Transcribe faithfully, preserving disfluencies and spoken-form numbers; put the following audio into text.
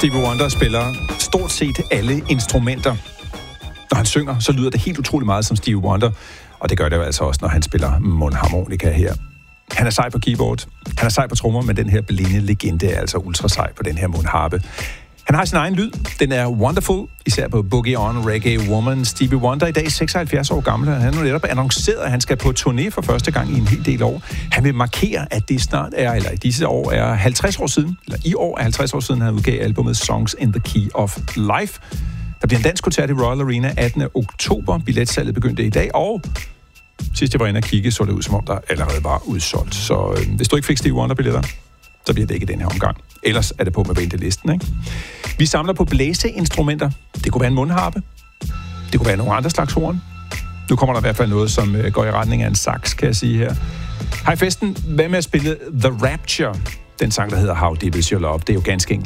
Stevie Wonder spiller stort set alle instrumenter. Når han synger, så lyder det helt utrolig meget som Stevie Wonder, og det gør det jo altså også, når han spiller mundharmonika her. Han er sej på keyboard, han er sej på trommer, men den her blinde legende er altså ultra sej på den her mundharpe. Han har sin egen lyd. Den er wonderful, især på Boogie On, Reggae Woman. Stevie Wonder i dag seksoghalvfjerds år gammel. Han har netop annonceret, at han skal på turné for første gang i en hel del år. Han vil markere, at det snart er, eller i disse år er halvtreds år siden, eller i år er halvtreds år siden, han udgav albumet Songs in the Key of Life. Der bliver en dansk koncert i Royal Arena attende oktober. Billetsalget begyndte i dag, og sidst jeg var inde og kigge, så det ud, som om der allerede var udsolgt. Så øh, hvis du ikke fik Stevie Wonder-billetter, så bliver det ikke den her omgang. Ellers er det på med ventelisten, ikke? Vi samler på blæseinstrumenter. Det kunne være en mundharpe. Det kunne være nogle andre slags horn. Nu kommer der i hvert fald noget, som øh, går i retning af en sax, kan jeg sige her. Hej festen. Hvad med at spille The Rapture? Den sang, der hedder How Deep Is Your Love. Det er jo ganske enkelt